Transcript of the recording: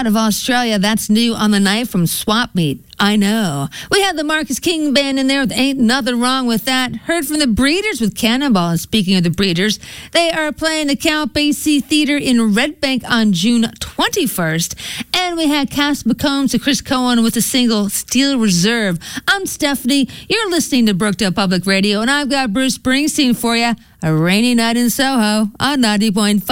out of Australia. That's new on the night from Swap Meet. I know. We had the Marcus King Band in there with Ain't Nothing Wrong With That. Heard from the Breeders with Cannonball. And speaking of the Breeders, they are playing the Count Basie Theater in Red Bank on June 21st. And we had Cass McCombs to Chris Cohen with the single Steel Reserve. I'm Stephanie. You're listening to Brookdale Public Radio, and I've got Bruce Springsteen for you. A rainy night in Soho on 90.5.